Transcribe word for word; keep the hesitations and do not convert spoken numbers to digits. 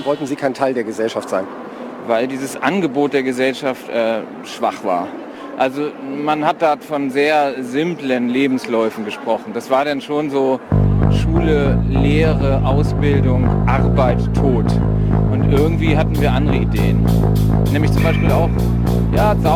wollten Sie kein Teil der Gesellschaft sein? Weil dieses Angebot der Gesellschaft äh, schwach war. Also man hat da von sehr simplen Lebensläufen gesprochen. Das war dann schon so Schule, Lehre, Ausbildung, Arbeit, Tod. Und irgendwie hatten wir andere Ideen. Nämlich zum Beispiel auch, ja,